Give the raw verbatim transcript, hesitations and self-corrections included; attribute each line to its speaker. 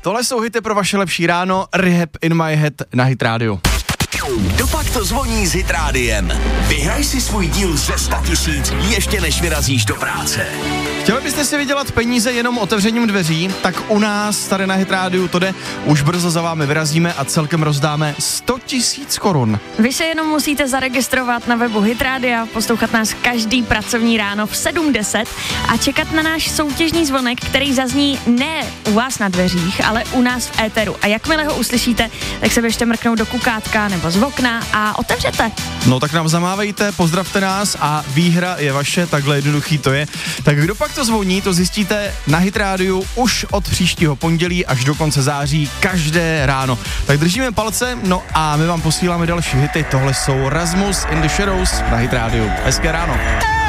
Speaker 1: Tohle jsou hity pro vaše lepší ráno, Rehab in my head na Hit Radio.
Speaker 2: Kdo pak to zvoní s Hit Rádiem? Vyhraj si svůj díl ze sta tisíc, ještě než vyrazíš do práce.
Speaker 1: Chtěli byste si vydělat peníze jenom otevřením dveří? Tak u nás tady na Hit Rádiu to jde. Už brzo za vámi vyrazíme a celkem rozdáme sto tisíc korun.
Speaker 3: Vy se jenom musíte zaregistrovat na webu Hit Rádia, poslouchat nás každý pracovní ráno v sedm deset a čekat na náš soutěžní zvonek, který zazní ne u vás na dveřích, ale u nás v éteru. A jakmile ho uslyšíte, tak se běžte mrknout do kukátka nebo z okna a otevřete.
Speaker 1: No tak nám zamávejte, pozdravte nás a výhra je vaše, takhle jednoduchý to je. Tak kdo pak to zvoní, to zjistíte na Hit Rádiu už od příštího pondělí až do konce září každé ráno. Tak držíme palce, no a my vám posíláme další hity. Tohle jsou Rasmus in the Shadows na Hit Rádiu. Hezké ráno.